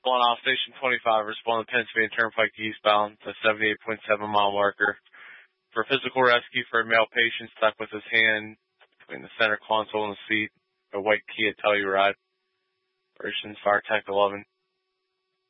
Respond off Station 25, respond to Pennsylvania Turnpike eastbound, the 78.7-mile marker. For physical rescue for a male patient stuck with his hand between the center console and the seat, a white Kia Telluride. Versions Fire Tech 11.